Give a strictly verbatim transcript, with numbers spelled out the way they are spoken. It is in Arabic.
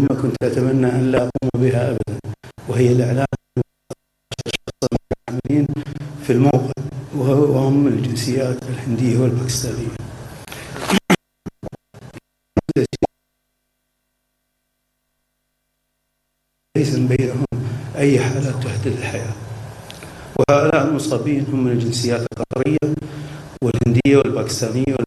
المهمة كنت أتمنى أن لا أقوم بها أبدا، وهي الإعلان عن في الموقع وهم الجنسيات الهندية والباكستانية، ليس بينهم أي حالات تهدد الحياة. وهؤلاء المصابين هم من الجنسيات القطرية والهندية والباكستانية